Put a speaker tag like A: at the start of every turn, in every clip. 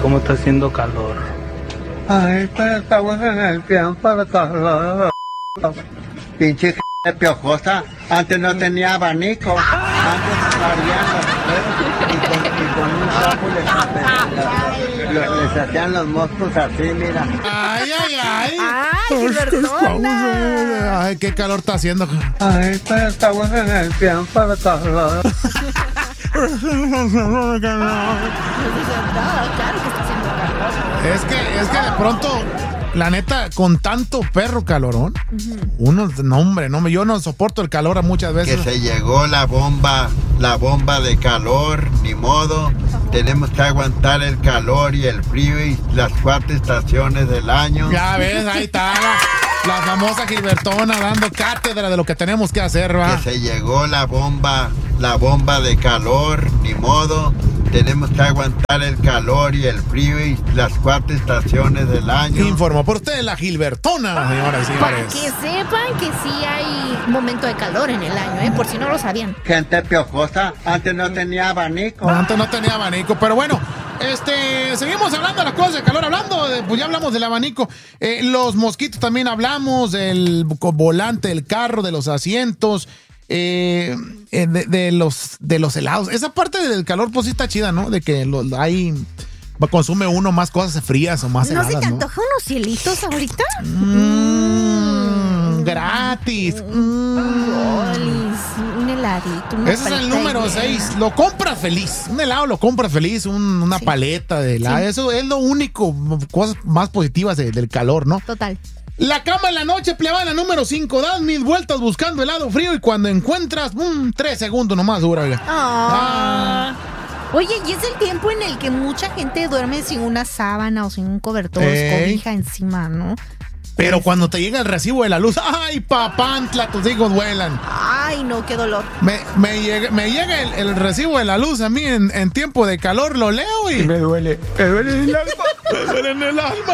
A: cómo está haciendo calor.
B: Ay, pero estamos en el tiempo de calor. Pinche piojosa. Antes no tenía abanico. Antes salían y con un sapo les hacían los moscos así, mira.
C: Ay, ay, ay.
D: Ay, Gilbertona.
C: Ay, qué calor está haciendo.
B: Ay, pero estamos en el tiempo de calor.
D: Claro que está haciendo calor.
C: Es que de pronto, la neta, con tanto perro calorón, uno, no hombre, yo no soporto el calor muchas veces.
B: Que se llegó la bomba de calor, ni modo. Tenemos que aguantar el calor y el frío y las 4 estaciones del año.
C: Ya ves, ahí está la famosa Gilbertona dando cátedra de lo que tenemos que hacer, ¿va?
B: Que se llegó la bomba de calor, ni modo. Tenemos que aguantar el calor y el frío y las 4 estaciones del año.
C: Informó por usted la Gilbertona, señoras y
D: Para
C: señores.
D: que sepan que sí hay momento de calor en el año, por si no lo sabían.
B: Gente piojosa, antes no tenía abanico.
C: Antes no tenía abanico, pero bueno, seguimos hablando de las cosas de calor, pues ya hablamos del abanico. Los mosquitos también hablamos, del volante del carro, de los asientos. De los helados. Esa parte del calor pues sí está chida, ¿no? De que consume uno más cosas frías o más heladas,
D: ¿No se te
C: ¿no?
D: antoja unos cielitos ahorita?
C: Gratis.
D: Un heladito.
C: Ese es el número 6. Lo compras feliz. Un helado lo compras feliz. Una paleta de helado. Sí. Eso es lo único. Cosas más positivas del calor, ¿no?
D: Total.
C: La cama en la noche, plebana, número 5. Das 1000 vueltas buscando helado frío y cuando encuentras, 3 segundos nomás dura.
D: Oye, y es el tiempo en el que mucha gente duerme sin una sábana o sin un cobertor, cobija encima, ¿no?
C: Pero cuando te llega el recibo de la luz, ¡ay, papantla! Tus hijos vuelan.
D: Ay, no, qué dolor.
C: Me llega el recibo de la luz a mí en tiempo de calor, lo leo y me duele en el alma. Me duele en el alma.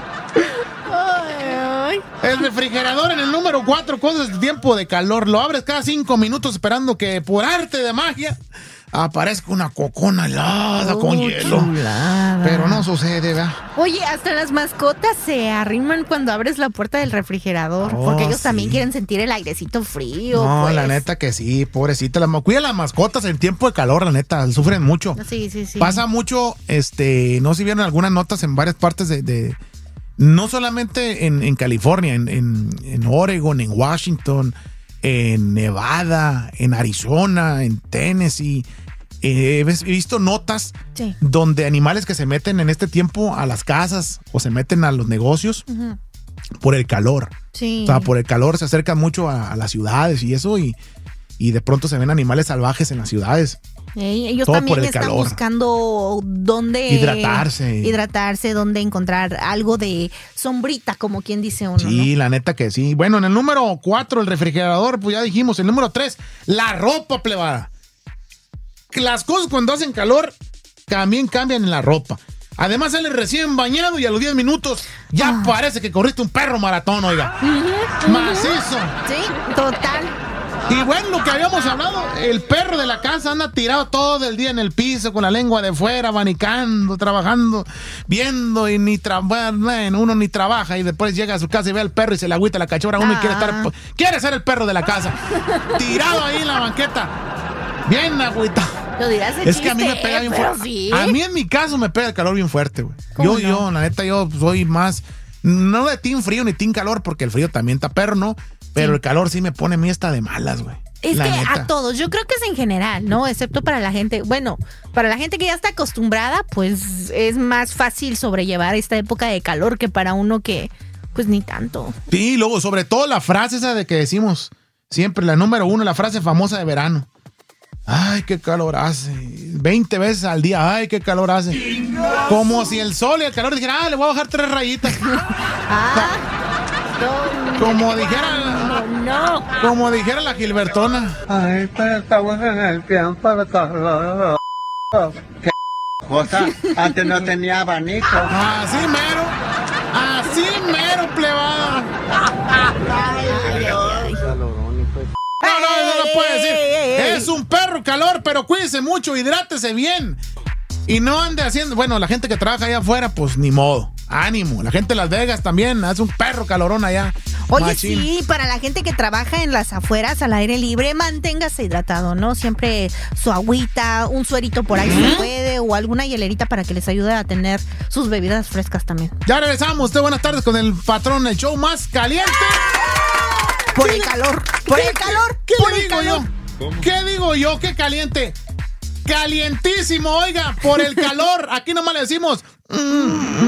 D: Ay.
C: El refrigerador en el número 4, cosas de tiempo de calor. Lo abres cada 5 minutos esperando que por arte de magia aparezca una cocona helada con hielo.
D: Chulada.
C: Pero no sucede, ¿verdad?
D: Oye, hasta las mascotas se arriman cuando abres la puerta del refrigerador. Porque ellos también quieren sentir el airecito frío.
C: No,
D: pues.
C: La neta que sí, pobrecita. Cuida las mascotas en tiempo de calor, la neta. Sufren mucho.
D: Sí.
C: Pasa mucho, no sé si vieron algunas notas en varias partes de no solamente en California, en Oregon, en Washington, en Nevada, en Arizona, en Tennessee. He visto notas donde animales que se meten en este tiempo a las casas o se meten a los negocios por el calor.
D: Sí.
C: O sea, por el calor se acercan mucho a las ciudades y eso y de pronto se ven animales salvajes en las ciudades.
D: Ellos
C: todo
D: también
C: por el
D: están
C: calor.
D: Buscando dónde hidratarse, dónde encontrar algo de sombrita, como quien dice uno.
C: Sí,
D: ¿no?
C: La neta que sí. Bueno, en el número 4, el refrigerador, pues ya dijimos. El número 3, la ropa, plebada. Las cosas cuando hacen calor también cambian en la ropa. Además sale recién bañado y a los 10 minutos ya parece que corriste un perro maratón, oiga. Macizo.
D: Sí, total.
C: Y bueno, lo que habíamos hablado, el perro de la casa anda tirado todo el día en el piso con la lengua de fuera, abanicando, trabajando, viendo y uno ni trabaja y después llega a su casa y ve al perro y se le agüita la cachorra uno y quiere ser el perro de la casa. Tirado ahí en la banqueta, bien agüitado.
D: Lo dirás
C: Es que a mí me pega bien fuerte.
D: Sí.
C: A mí en mi caso me pega el calor bien fuerte, güey.
D: No?
C: La neta, yo soy más, no de team frío ni team calor, porque el frío también está perro, ¿no? Pero el calor sí me pone a mí hasta de malas, güey.
D: Es que neta. A todos, yo creo que es en general, ¿no? Excepto para la gente, para la gente que ya está acostumbrada, pues es más fácil sobrellevar esta época de calor que para uno que, pues ni tanto.
C: Sí, luego, sobre todo la frase esa de que decimos siempre, la número 1, la frase famosa de verano. Ay, qué calor hace. 20 veces al día, ay, qué calor hace. Como si el sol y el calor dijeran, le voy a bajar 3 rayitas. Como dijera la Gilbertona.
B: Ay, pero estamos en el tiempo de calor. ¿Qué cosa? Antes no tenía abanico.
C: Así mero, plebada. No puede decir. Es un perro calor, pero cuídese mucho, hidrátese bien. Y no ande haciendo, bueno, la gente que trabaja allá afuera, pues ni modo. Ánimo. La gente de Las Vegas también, hace un perro calorón allá.
D: Oye,
C: Machín.
D: sí, para la gente que trabaja en las afueras, al aire libre, manténgase hidratado, ¿no? Siempre su agüita, un suerito por ahí si puede, o alguna hielerita para que les ayude a tener sus bebidas frescas también.
C: Ya regresamos. Usted, buenas tardes con el patrón, el show más caliente.
D: Por el calor, por el calor,
C: ¿Qué
D: por
C: le
D: el
C: digo
D: calor.
C: yo? ¿Qué digo yo? ¿Qué caliente? Calientísimo, oiga, por el calor. Aquí nomás le decimos...